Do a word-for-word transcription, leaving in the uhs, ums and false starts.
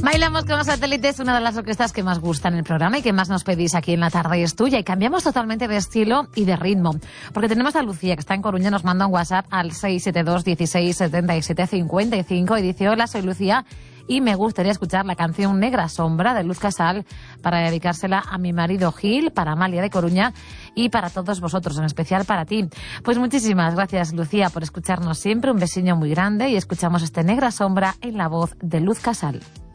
Bailamos con Satélite, es una de las orquestas que más gustan en el programa y que más nos pedís aquí en La Tarde es Tuya. Y cambiamos totalmente de estilo y de ritmo, porque tenemos a Lucía, que está en Coruña, nos manda un WhatsApp al seis siete dos, dieciséis, setenta y siete, cincuenta y cinco y dice: hola, soy Lucía y me gustaría escuchar la canción Negra Sombra de Luz Casal para dedicársela a mi marido Gil, para Amalia de Coruña y para todos vosotros, en especial para ti. Pues muchísimas gracias, Lucía, por escucharnos siempre. Un besiño muy grande y escuchamos este Negra Sombra en la voz de Luz Casal.